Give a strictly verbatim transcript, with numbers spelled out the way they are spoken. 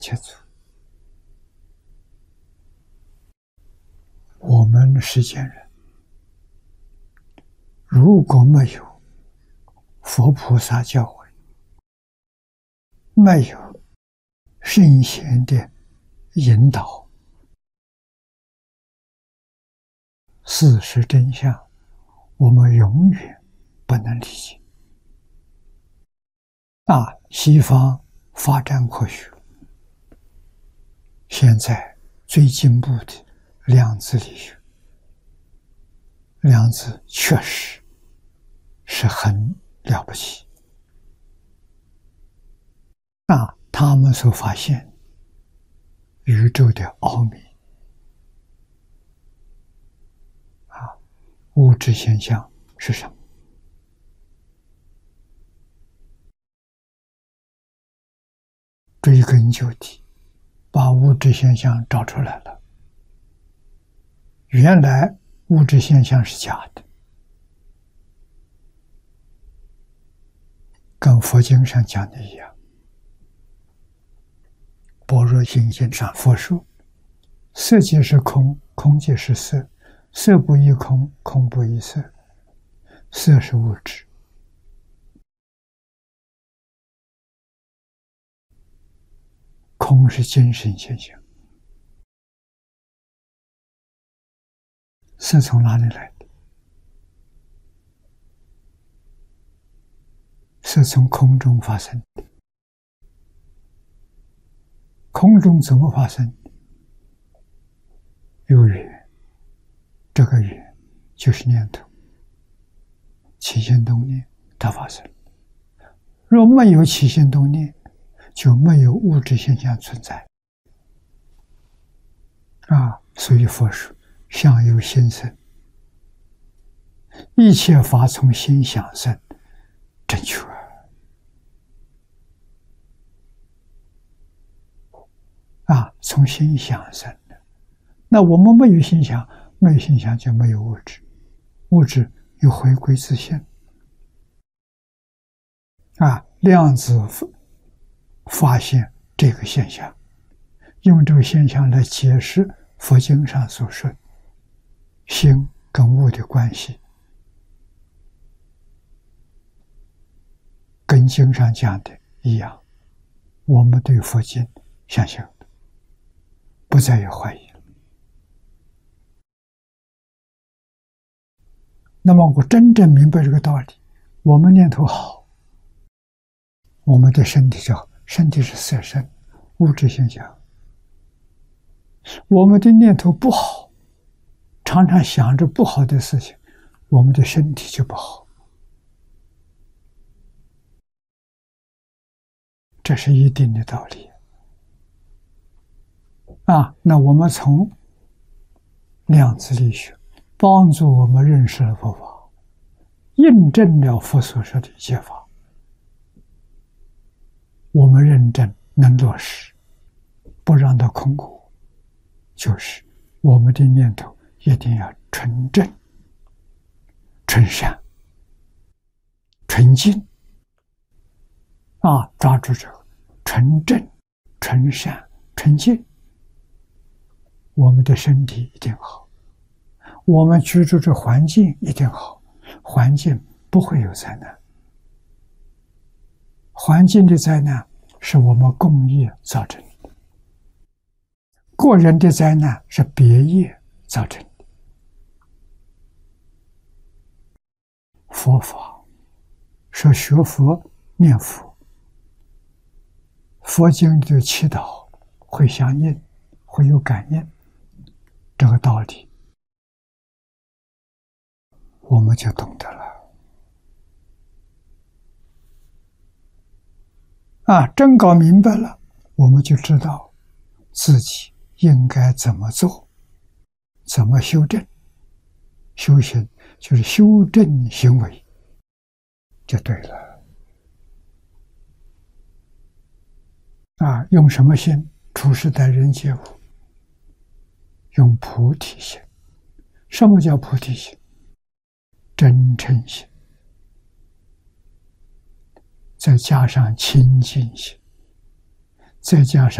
切足。我们世间人如果没有佛菩萨教诲，没有圣贤的引导，事实真相我们永远不能理解。啊，西方发展科学，现在最进步的量子力学，量子确实是很了不起。啊，他们所发现宇宙的奥秘，啊，物质现象是什么？追根究底，把物质现象找出来了。原来物质现象是假的，跟佛经上讲的一样。般若心经上佛说，色即是空，空即是色，色不异空，空不异色，色是物质，空是精神现象。色从哪里来的？色从空中发生的。空中怎么发生？有缘，这个缘就是念头，起心动念，它发生。若没有起心动念，就没有物质现象存在。啊，所以佛说相由心生，一切法从心想生，正确。啊，从心想生的。那我们没有心想，没有心想就没有物质，物质又回归自性。啊，量子发现这个现象，用这个现象来解释佛经上所说心跟物的关系，跟经上讲的一样。我们对佛经相信，不再有怀疑了。那么我真正明白这个道理，我们念头好，我们的身体就好，身体是色身，物质现象。我们的念头不好，常常想着不好的事情，我们的身体就不好。这是一定的道理。啊，那我们从量子力学帮助我们认识了佛法，印证了佛所说的一切法，我们认真能落实，不让它空过，就是我们的念头一定要纯正、纯善、纯净。啊，抓住这个纯正、纯善、纯净，我们的身体一定好，我们居住的环境一定好，环境不会有灾难。环境的灾难是我们共业造成的，个人的灾难是别业造成的。佛法说学佛念佛，佛经里的祈祷会相应，会有感应，这个道理我们就懂得了。啊，真搞明白了，我们就知道自己应该怎么做，怎么修正。修行就是修正行为，就对了。啊，用什么心处事待人接物？用菩提心。什么叫菩提心？真诚心，再加上清净心，再加上